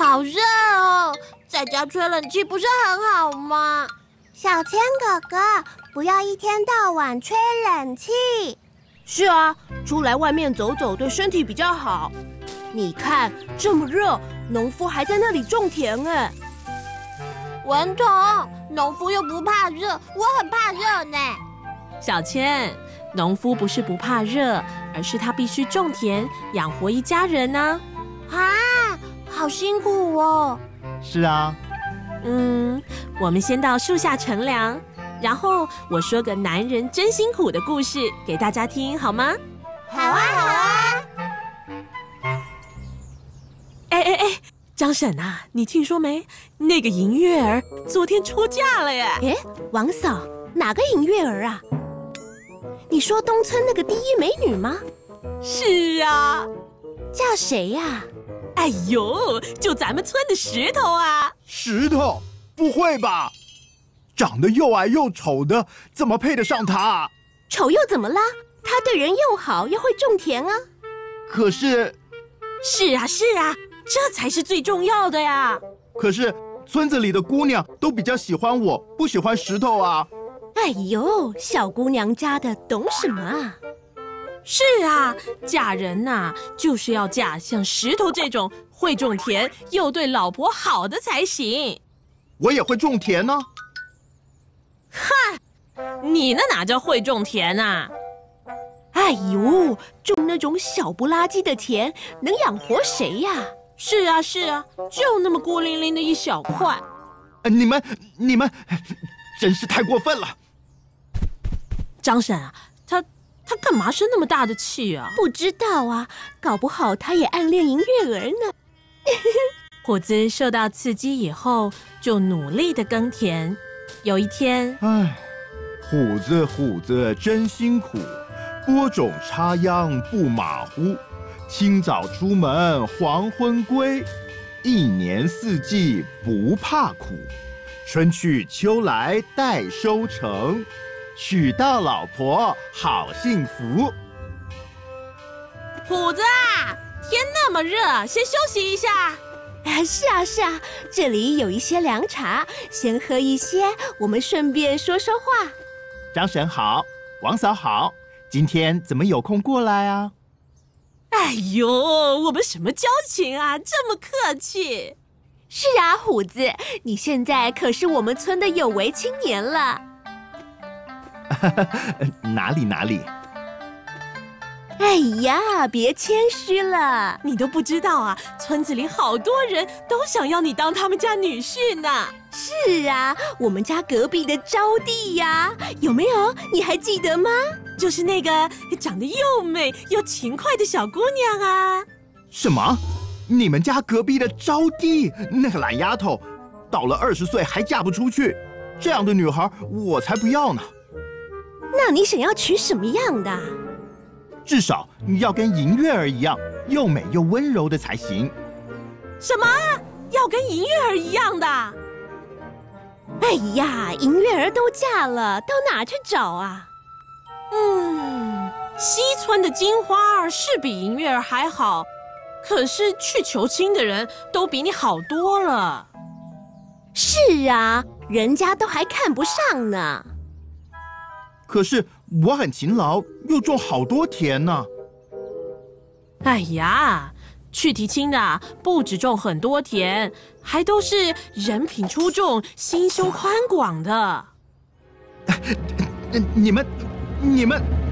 好热哦，在家吹冷气不是很好吗？ 小千哥哥，不要一天到晚吹冷气。 是啊，出来外面走走对身体比较好。你看这么热，农夫还在那里种田哎。 文彤，农夫又不怕热，我很怕热呢。 小千，农夫不是不怕热，而是他必须种田，养活一家人呢。 啊，好辛苦哦。 是啊。 我们先到树下乘凉，然后我说个男人真辛苦的故事给大家听，好吗？ 好啊，好啊。 哎，张婶啊，你听说没？那个银月儿昨天出嫁了耶！ 哎，王嫂，哪个银月儿啊？你说东村那个第一美女吗？ 是啊。 叫谁呀？ 哎呦，就咱们村的石头啊！ 石头？不会吧？长得又矮又丑的，怎么配得上他？ 丑又怎么啦？他对人又好，又会种田啊。 可是…… 是啊，这才是最重要的呀。 可是村子里的姑娘都比较喜欢我，不喜欢石头啊。 哎呦，小姑娘家的懂什么啊？ 是啊，嫁人呐，就是要嫁像石头这种会种田又对老婆好的才行。 我也会种田呢。 嗨，你那哪叫会种田啊？ 哎呦，种那种小不拉几的田，能养活谁呀？ 是啊，就那么孤零零的一小块。 你们真是太过分了。 张婶啊，他干嘛生那么大的气啊？ 不知道啊，搞不好他也暗恋银月儿呢。 虎子受到刺激以后，就努力的耕田。有一天， 唉，虎子真辛苦，播种插秧不马虎，清早出门黄昏归，一年四季不怕苦，春去秋来待收成，娶到老婆好幸福。 虎子啊，天那么热，先休息一下。 是啊，这里有一些凉茶，先喝一些，我们顺便说说话。 张婶好，王嫂好，今天怎么有空过来啊？ 哎呦，我们什么交情啊，这么客气。 是啊，虎子，你现在可是我们村的有为青年了。 哪里？ 哎呀，别谦虚了， 你都不知道啊，村子里好多人都想要你当他们家女婿呢。 是啊，我们家隔壁的招娣呀，有没有？你还记得吗？ 就是那个长得又美又勤快的小姑娘啊。 什么？你们家隔壁的招娣那个懒丫头，到了20岁还嫁不出去，这样的女孩我才不要呢。 那你想要娶什么样的？ 至少要跟银月儿一样，又美又温柔的才行。 什么？要跟银月儿一样的？ 哎呀，银月儿都嫁了，到哪去找啊？ 西村的金花儿是比银月儿还好，可是去求亲的人都比你好多了。 是啊，人家都还看不上呢。 可是我很勤劳，又种好多田呢。 哎呀，去提亲的不只种很多田，还都是人品出众、心胸宽广的。 你们